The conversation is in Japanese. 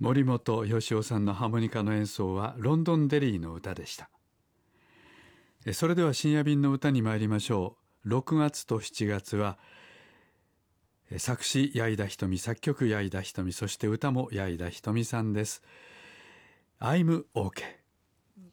森本義雄さんのハーモニカの演奏はロンドンデリーの歌でした。それでは深夜便の歌に参りましょう。6月と7月は作詞矢井田瞳、作曲矢井田瞳、そして歌も矢井田瞳さんです。I'm OK。